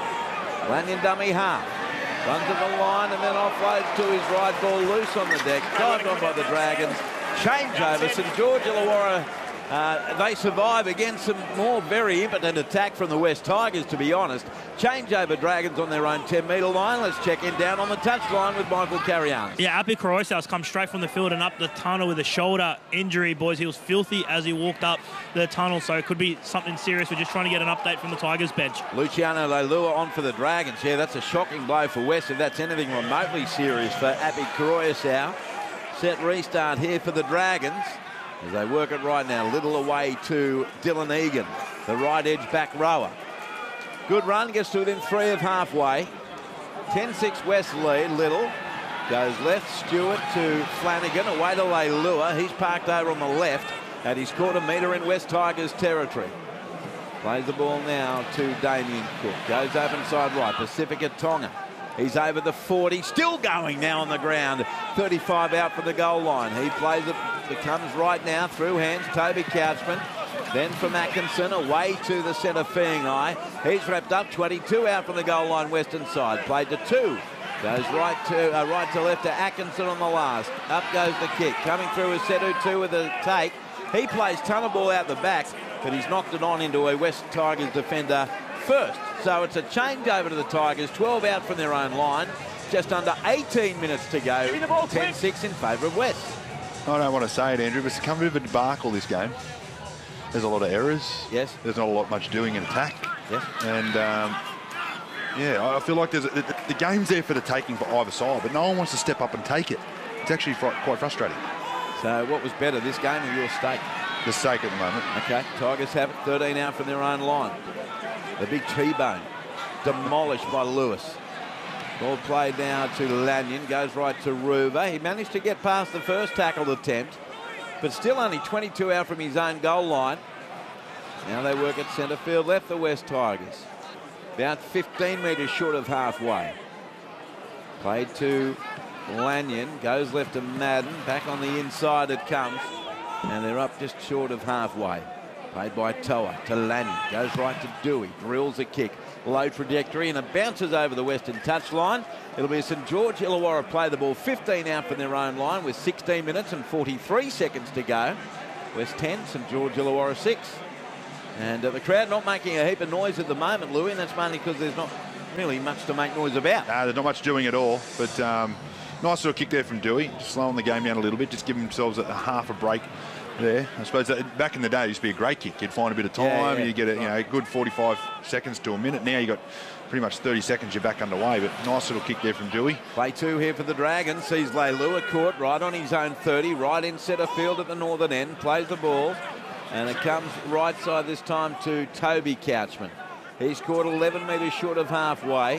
Lanyon dummy half. Runs to the line and then offloads to his right, ball loose on the deck. Dived on by the Dragons. Changeover. St George Illawarra, they survive against some more very impotent attack from the West Tigers, to be honest. Changeover Dragons on their own 10-metre line. Let's check in down on the touchline with Michael Carrianos. Yeah, Api Karoyasau's come straight from the field and up the tunnel with a shoulder injury, boys. He was filthy as he walked up the tunnel, so it could be something serious. We're just trying to get an update from the Tigers bench. Luciano Leilua on for the Dragons. Yeah, that's a shocking blow for West if that's anything remotely serious for Api Karoyasau. Set restart here for the Dragons as they work it right now. Little away to Dylan Egan, the right edge back rower. Good run, gets to within 3 of halfway. 10-6 West lead. Little goes left. Stewart to Flanagan, away to Leilua. He's parked over on the left, and he's caught a metre in West Tigers territory. Plays the ball now to Damien Cook. Goes open side right. Pacifica Tonga. He's over the 40, still going now on the ground. 35 out from the goal line. He plays it comes right now through hands. Toby Couchman. Then from Atkinson, away to the centre Feaingai. He's wrapped up, 22 out from the goal line, western side. Played to 2. Goes right to left to Atkinson on the last. Up goes the kick. Coming through is Setu 2 with a take. He plays ton of ball out the back, but he's knocked it on into a West Tigers defender first. So it's a change over to the Tigers. 12 out from their own line. Just under 18 minutes to go. 10-6 in favour of West. I don't want to say it, Andrew, but it's become a bit of a debacle, this game. There's a lot of errors. Yes. There's not a lot much doing in attack. Yes. And, yeah, I feel like the game's there for the taking for either side, but no one wants to step up and take it. It's actually quite frustrating. So what was better, this game or your stake? The stake at the moment. Okay, Tigers have it, 13 out from their own line. The big T-bone demolished by Lewis. Ball played now to Lanyon, goes right to Ruva. He managed to get past the first tackle attempt, but still only 22 out from his own goal line. Now they work at centre field left, the West Tigers. About 15 metres short of halfway. Played to Lanyon goes left to Madden. Back on the inside it comes. And they're up just short of halfway. Played by Toa to Lanyon. Goes right to Dewey. Drills a kick. Low trajectory and it bounces over the Western touchline. It'll be St George Illawarra play the ball 15 out from their own line with 16 minutes and 43 seconds to go. West 10, St George Illawarra 6. And the crowd not making a heap of noise at the moment, Louis, and that's mainly because there's not really much to make noise about. There's not much doing at all, but nice little kick there from Dewey, just slowing the game down a little bit, just giving themselves a half a break there. I suppose that back in the day it used to be a great kick. You'd find a bit of time, and you get a good 45 seconds to a minute. Now you got pretty much 30 seconds, you're back underway, but nice little kick there from Dewey. Play 2 here for the Dragons. Sees Leilua caught right on his own 30, right in centre field at the northern end. Plays the ball, and it comes right side this time to Toby Couchman. He's caught 11 metres short of halfway.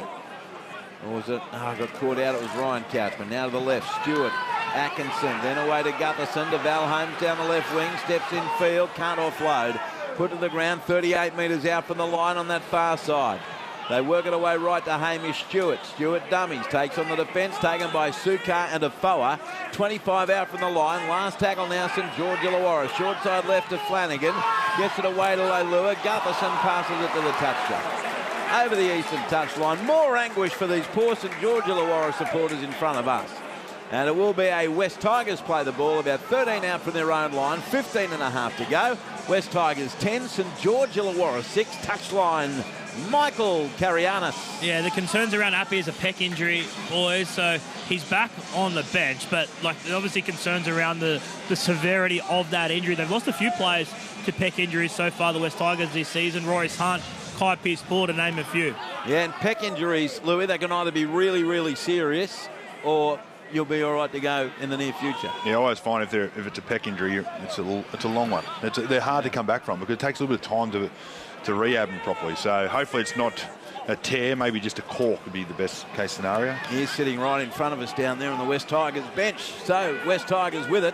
Or was it? Oh, got caught out. It was Ryan Couchman. Now to the left, Stewart, Atkinson, then away to Gutherson, to Val Holmes down the left wing, steps in field, can't offload. Put to the ground, 38 metres out from the line on that far side. They work it away right to Hamish Stewart. Stewart dummies, takes on the defence, taken by Sukar and Afoa. 25 out from the line. Last tackle now, St George Illawarra. Short side left to Flanagan. Gets it away to Leilua. Gutherson passes it to the touchline. Over the eastern touchline. More anguish for these poor St George Illawarra supporters in front of us. And it will be a West Tigers play the ball, about 13 out from their own line, 15 and a half to go. West Tigers 10, St George Illawarra 6, touchline Michael Carianis. Yeah, the concerns around Appy is a pec injury, boys, so he's back on the bench, but there's obviously concerns around the severity of that injury. They've lost a few players to pec injuries so far, the West Tigers this season. Royce Hunt, Kai Pearce-Paul, to name a few. Yeah, and pec injuries, Louis, they can either be really, really serious or you'll be all right to go in the near future. Yeah, I always find if it's a pec injury, it's a long one. They're hard to come back from because it takes a little bit of time to rehab them properly. So hopefully it's not a tear, maybe just a cork would be the best case scenario. He's sitting right in front of us down there on the West Tigers bench. So West Tigers with it.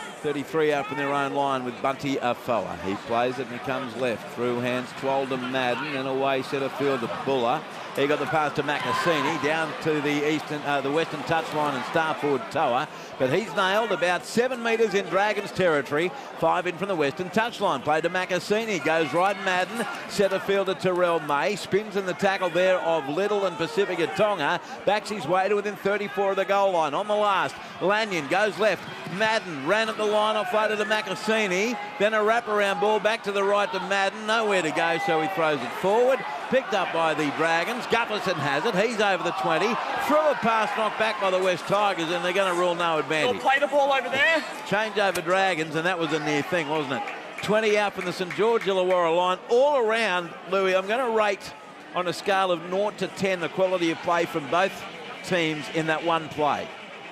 33 out from their own line with Bunty Afoa. He plays it and he comes left. Through hands, Twoll to Madden and away centre field to Buller. He got the pass to Macassini down to the western touchline and star forward Toa. But he's nailed about 7 metres in Dragons territory. 5 in from the western touchline. Played to Macassini. Goes right Madden. Centre fielder Terrell May. Spins in the tackle there of Little and Pacifica Tonga. Backs his way to within 34 of the goal line. On the last, Lanyon goes left. Madden ran at the line, offloaded to Macassini. Then a wraparound ball back to the right to Madden. Nowhere to go, so he throws it forward. Picked up by the Dragons. Gutherson has it. He's over the 20. Through a pass knocked back by the West Tigers, and they're going to rule no advantage. They'll play the ball over there. Change over Dragons, and that was a near thing, wasn't it? 20 out from the St George Illawarra line. All around, Louis, I'm going to rate on a scale of 0 to 10 the quality of play from both teams in that one play.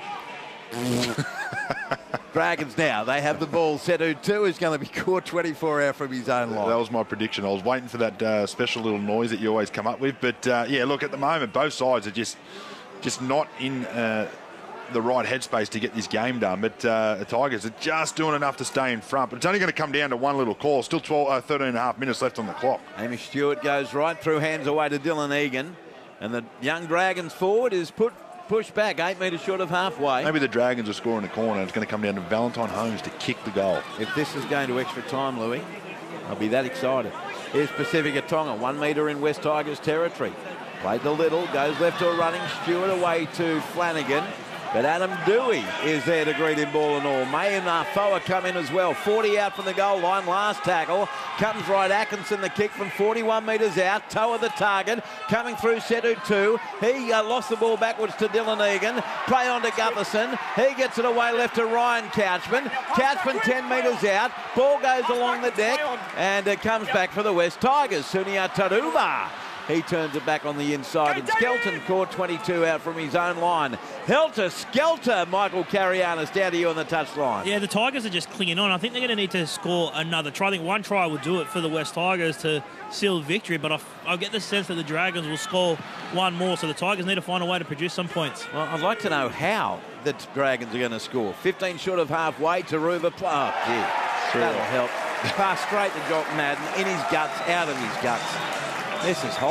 Dragons now, they have the ball. Setu 2 is going to be caught 24 out from his own line. That was my prediction. I was waiting for that special little noise that you always come up with. But, yeah, look, at the moment, both sides are just not in the right headspace to get this game done. But the Tigers are just doing enough to stay in front. But it's only going to come down to one little call. Still 13 and a half minutes left on the clock. Hamish Stewart goes right through hands away to Dylan Egan. And the young Dragons forward is pushed back 8 metres short of halfway. Maybe the Dragons will score in the corner. It's going to come down to Valentine Holmes to kick the goal. If this is going to extra time, Louis, I'll be that excited. Here's Pacifica Tonga, 1 metre in West Tigers territory. Played the Little, goes left to a running Stewart away to Flanagan. But Adam Dewey is there to greet him ball and all. May and Afoa come in as well. 40 out from the goal line. Last tackle. Comes right Atkinson, the kick from 41 metres out. Toa the target. Coming through Setu 2. He lost the ball backwards to Dylan Egan. Play on to Gutherson. He gets it away left to Ryan Couchman. Couchman 10 metres out. Ball goes along the deck. And it comes back for the West Tigers. Sunia Taruva. He turns it back on the inside, and Skelton caught 22 out from his own line. Helter-skelter, Michael Carianis, down to you on the touchline. Yeah, the Tigers are just clinging on. I think they're going to need to score another try. I think one try will do it for the West Tigers to seal victory, but I get the sense that the Dragons will score one more, so the Tigers need to find a way to produce some points. Well, I'd like to know how the Dragons are going to score. 15 short of halfway, Taruva. Oh, gee, that'll help. Pass straight to Jock Madden, in his guts, out of his guts. This is horrible.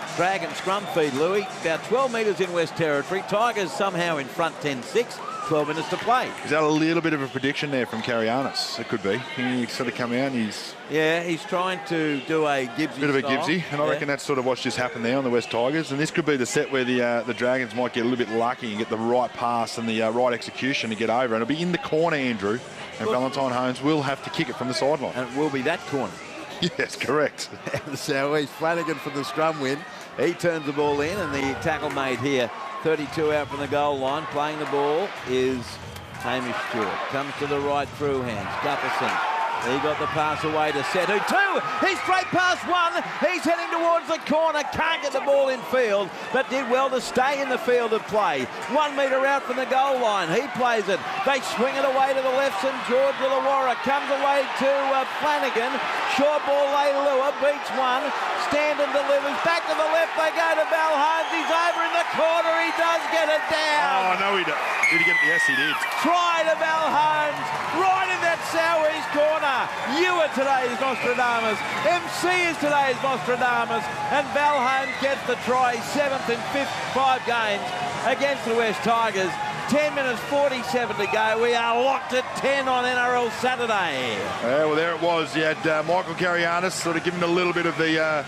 Dragon scrum feed, Louis. About 12 metres in West Territory. Tigers somehow in front 10-6. 12 minutes to play. Is that a little bit of a prediction there from Karianis? It could be. He sort of come out and he's trying to do a Gibbsy bit of a style. Gibbsy, and I reckon that's sort of what's just happened there on the West Tigers. And this could be the set where the Dragons might get a little bit lucky and get the right pass and the right execution to get over. And it'll be in the corner, Andrew. And Valentine Holmes will have to kick it from the sideline. And it will be that corner. Yes, correct. So he's Flanagan from the scrum win. He turns the ball in, and the tackle made here. 32 out from the goal line. Playing the ball is Hamish Stewart. Comes to the right through hands. Gutherson. He got the pass away to Setu. 2. He's straight past 1. He's heading towards the corner. Can't get the ball in field, but did well to stay in the field of play. 1 metre out from the goal line. He plays it. They swing it away to the left. St George Illawarra comes away to Flanagan. Short ball, Leilua beats 1. Standen delivers. Back to the left. They go to Bal Holmes. He's over in the corner. He does get it down. Oh, no, he did. Did he get it? Yes, he did. Try to Bal Holmes. Right in that Southeast corner. You are today's Nostradamus. MC is today's Nostradamus. And Bal Holmes gets the try. 7th and 5th 5 games against the West Tigers. 10 minutes 47 to go. We are locked at 10 on NRL Saturday. Yeah, well, there it was. You had Michael Karianis sort of giving a little bit of the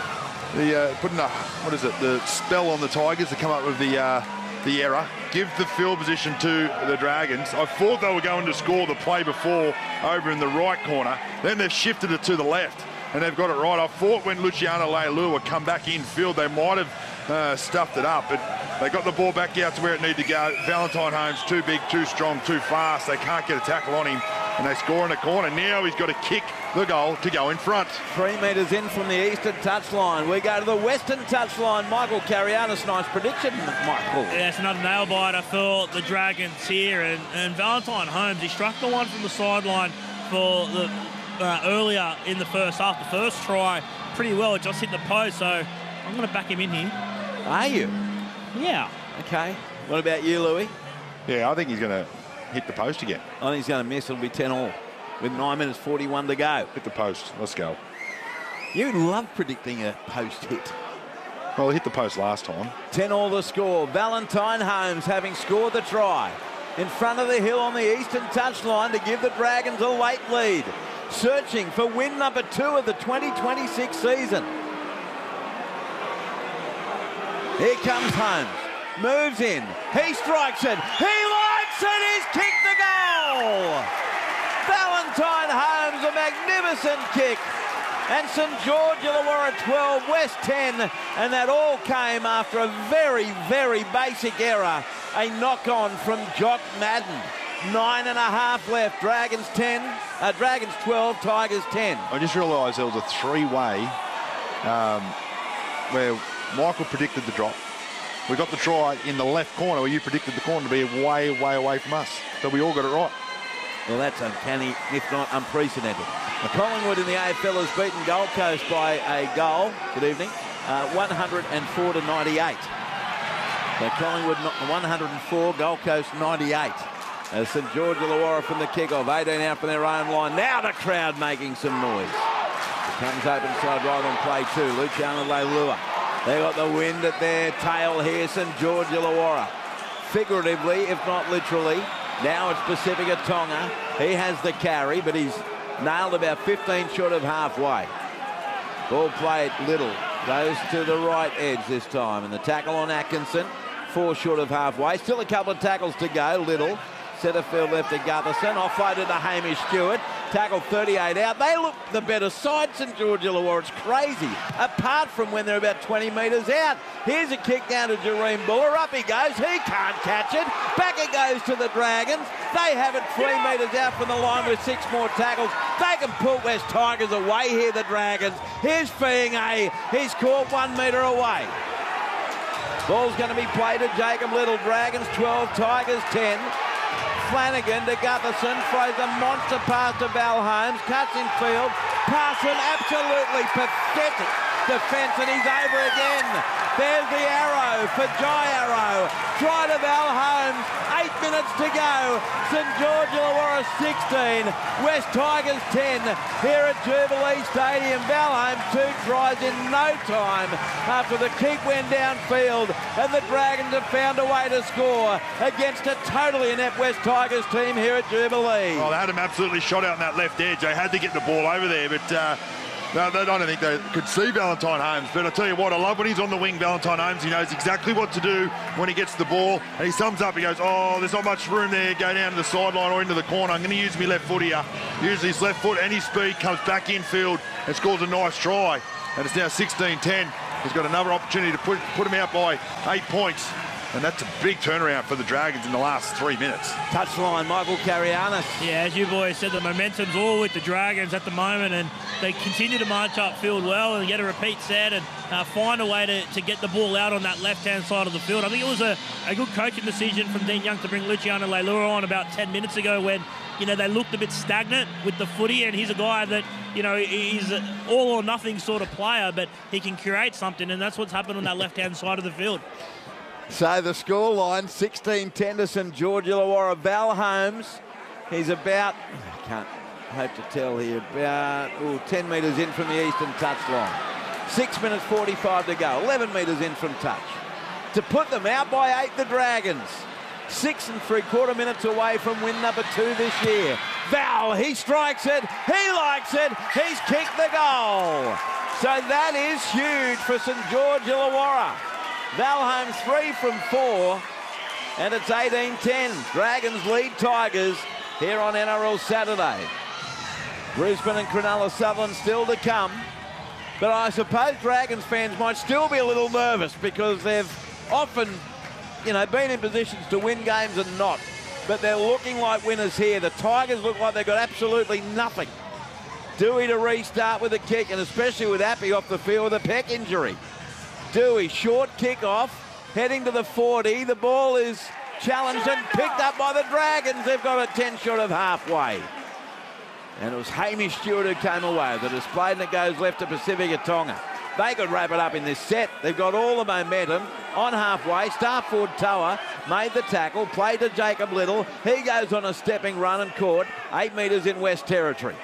putting the spell on the Tigers to come up with the error. Give the field position to the Dragons. I thought they were going to score the play before over in the right corner. Then they've shifted it to the left, and they've got it right. I thought when Luciano Leilua come back in field, they might have stuffed it up, but they got the ball back out to where it needed to go. Valentine Holmes too big, too strong, too fast. They can't get a tackle on him, and they score in the corner. Now he's got to kick the goal to go in front. 3 metres in from the eastern touchline. We go to the western touchline. Michael Karianis, nice prediction, Michael. Yeah, it's another nail biter for the Dragons here. And Valentine Holmes, he struck the one from the sideline for the earlier in the first half. The first try pretty well. It just hit the post, so I'm going to back him in here. Are you? Yeah. Okay. What about you, Louis? Yeah, I think he's going to hit the post again. I think he's going to miss. It'll be 10-all with 9 minutes 41 to go. Hit the post. Let's go. You love predicting a post hit. Well, he hit the post last time. 10-all the score. Valentine Holmes having scored the try in front of the hill on the eastern touchline to give the Dragons a late lead. Searching for win number 2 of the 2026 season. Here comes Holmes. Moves in. He strikes it. He likes it. He's kicked the goal. Valentine Holmes, a magnificent kick. And St George Illawarra 12, West 10. And that all came after a very, very basic error. A knock-on from Jock Madden. 9.5 left. Dragons 10. Dragons 12, Tigers 10. I just realised there was a three-way where Michael predicted the drop. We got the try in the left corner where you predicted the corner to be way, way away from us. So we all got it right. Well, that's uncanny, if not unprecedented. Collingwood in the AFL has beaten Gold Coast by a goal. Good evening. 104 to 98. So Collingwood 104, Gold Coast 98. St George Illawarra from the kickoff, 18 out from their own line. Now the crowd making some noise. Comes open side right on play 2. Luciano Leilua. They got the wind at their tail here, St George Illawarra. Figuratively, if not literally. Now it's Pacifica Tonga. He has the carry, but he's nailed about 15 short of halfway. Ball played Little. Goes to the right edge this time. And the tackle on Atkinson. 4 short of halfway. Still a couple of tackles to go. Little. Centrefield left to Gutherson. Offloaded to Hamish Stewart. Tackle 38 out. They look the better side, St George Illawarra. It's crazy. Apart from when they're about 20 metres out. Here's a kick down to Jareem Buller. Up he goes. He can't catch it. Back it goes to the Dragons. They have it 3 metres out from the line with 6 more tackles. They can pull West Tigers away here, the Dragons. Here's Fiinga. He's caught 1 metre away. Ball's going to be played to Jacob Little. Dragons 12, Tigers 10. Flanagan to Gutherson, throws a monster pass to Bal Holmes, cuts in field, pass an absolutely pathetic defence, and he's over again. There's the arrow for Jai Arrow. Try to Val Holmes. 8 minutes to go. St George Illawarra 16. West Tigers 10 here at Jubilee Stadium. Val Holmes 2 tries in no time after the kick went downfield, and the Dragons have found a way to score against a totally inept West Tigers team here at Jubilee. Oh, they had him absolutely shot out on that left edge. They had to get the ball over there, but I don't think they could see Valentine Holmes. But I tell you what, I love when he's on the wing, Valentine Holmes. He knows exactly what to do when he gets the ball. And he sums up, he goes, oh, there's not much room there. Go down to the sideline or into the corner. I'm going to use my left foot here. Use his left foot and his speed, comes back infield and scores a nice try. And it's now 16-10. He's got another opportunity to put him out by 8 points. And that's a big turnaround for the Dragons in the last 3 minutes. Touchline, Michael Carianis. Yeah, as you boys said, the momentum's all with the Dragons at the moment, and they continue to march upfield well and get a repeat set and find a way to get the ball out on that left-hand side of the field. I think it was a good coaching decision from Dean Young to bring Luciano Leilua on about 10 minutes ago when, they looked a bit stagnant with the footy, and he's a guy that, he's an all-or-nothing sort of player, but he can create something, and that's what's happened on that left-hand side of the field. So the scoreline, 16-10 to St George Illawarra. Val Holmes, he's about, I can't hope to tell here, about 10 metres in from the eastern touchline. 6 minutes 45 to go, 11 metres in from touch. To put them out by 8, the Dragons. 6 3/4 minutes away from win number 2 this year. Val, he strikes it, he likes it, he's kicked the goal. So that is huge for St George Illawarra. Val Holmes 3 from 4, and it's 18-10. Dragons lead Tigers here on NRL Saturday. Brisbane and Cronulla Sutherland still to come, but I suppose Dragons fans might still be a little nervous because they've often, been in positions to win games and not, but they're looking like winners here. The Tigers look like they've got absolutely nothing. Dewey to restart with a kick, and especially with Appy off the field with a pec injury. Dewey, short kick off, heading to the 40. The ball is challenged and picked up by the Dragons. They've got a 10 short of halfway. And it was Hamish Stewart who came away. The display, and it goes left to Pacifica Tonga. They could wrap it up in this set. They've got all the momentum on halfway. Star forward Toa made the tackle, played to Jacob Little. He goes on a stepping run and caught 8 metres in West Territory.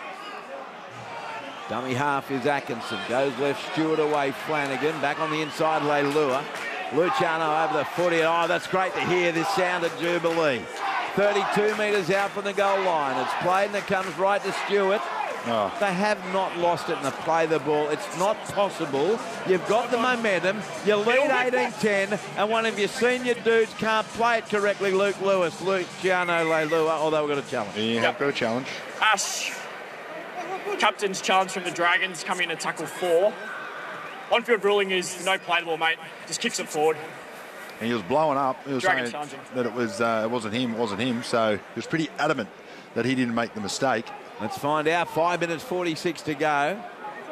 Dummy half is Atkinson. Goes left, Stewart away, Flanagan. Back on the inside, Leilua. Luciano over the footy. Oh, that's great to hear this sound at Jubilee. 32 metres out from the goal line. It's played and it comes right to Stewart. Oh. They have not lost it and they play the ball. It's not possible. You've got the momentum. You lead 18-10 and one of your senior dudes can't play it correctly, Luke Lewis. Luciano Leilua, although we've got a challenge. Yeah, got a challenge. Ash. Captain's challenge from the Dragons coming in to tackle 4. On-field ruling is no play the ball, mate. Just kicks it forward. And he was blowing up. He was Dragons saying challenging. that it wasn't him. So he was pretty adamant that he didn't make the mistake. Let's find out. 5 minutes 46 to go.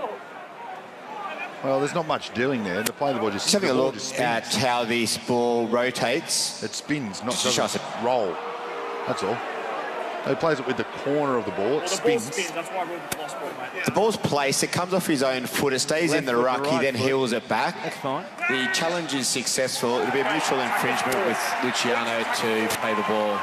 Well, there's not much doing there. The play the ball just having a look at how this ball rotates. It spins, not doesn't roll. That's all. He plays it with the corner of the ball. It spins. Ball spins. That's why we lost ball, mate. The ball's placed. It comes off his own foot. It stays in the ruck. He then heels it back. That's fine. The challenge is successful. It'll be a mutual infringement with Luciano to play the ball.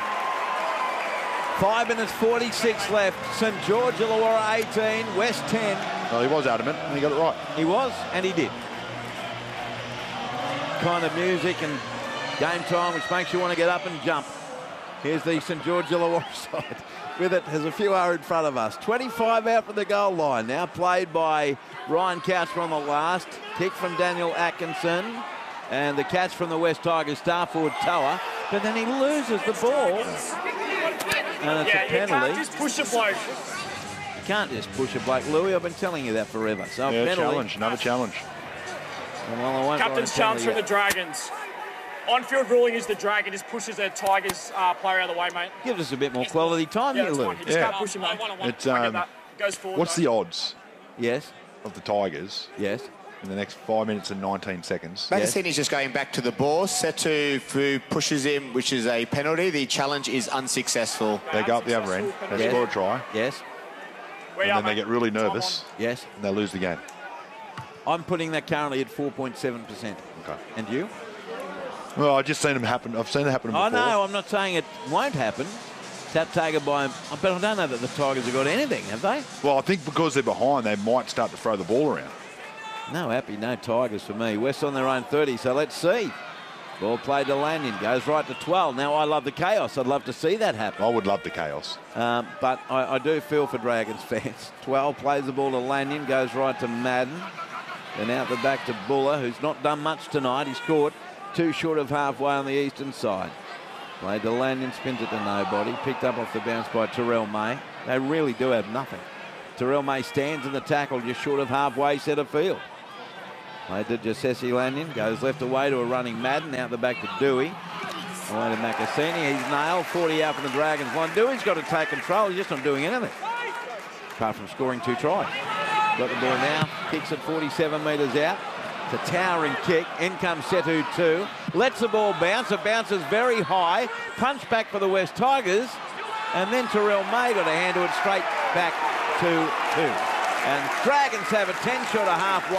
5 minutes 46 left. St George Illawarra 18, West 10. Well, he was adamant and he got it right. He was, and he did. Kind of music and game time which makes you want to get up and jump. Here's the St George Illawarra side with it as a few are in front of us. 25 out from the goal line. Now played by Ryan Couch on the last. Kick from Daniel Atkinson. And the catch from the West Tigers star forward Toa. But then he loses the ball. And it's a penalty. You can't just push a bloke. You can't just push a bloke, Louis. I've been telling you that forever. So yeah, penalty. challenge, another challenge. Well, Captain's challenge from the Dragons. On-field ruling is the Dragon just pushes their Tigers player out of the way, mate. Gives us a bit more quality time here, Lou. You just can't push him, mate. It's, goes forward. What's the odds? Yes. Of the Tigers? Yes. In the next 5 minutes and 19 seconds. Mancini's just going back to the ball. Setu Fu pushes him, which is a penalty. The challenge is unsuccessful. They go up the other end. They score a try. Yes. And then they get really nervous. Yes. And they lose the game. I'm putting that currently at 4.7%. Bronco. And you? Well, I've just seen them happen. I've seen it happen before. Oh, no, I'm not saying it won't happen. Tap taken by... But I don't know that the Tigers have got anything, have they? Well, I think because they're behind, they might start to throw the ball around. No happy, no Tigers for me. West on their own 30, so let's see. Ball played to Lanyon, goes right to 12. Now, I love the chaos. I'd love to see that happen. I would love the chaos. But I do feel for Dragons fans. 12 plays the ball to Lanyon, goes right to Madden. Then out the back to Buller, who's not done much tonight. He's caught 2 short of halfway on the eastern side. Played to Lanyon, spins it to nobody. Picked up off the bounce by Terrell May. They really do have nothing. Terrell May stands in the tackle just short of halfway centre field. Played to Jessesi Lanyon. Goes left away to a running Madden. Out the back to Dewey. Away to Makasini. He's nailed. 40 out from the Dragons line. Dewey's got to take control. He's just not doing anything. Apart from scoring 2 tries. Got the ball now. Kicks it 47 metres out. It's a towering kick. In comes Setu 2. Lets the ball bounce. It bounces very high. Punch back for the West Tigers. And then Terrell May got a hand to it straight back to 2. And Dragons have a 10 short of half.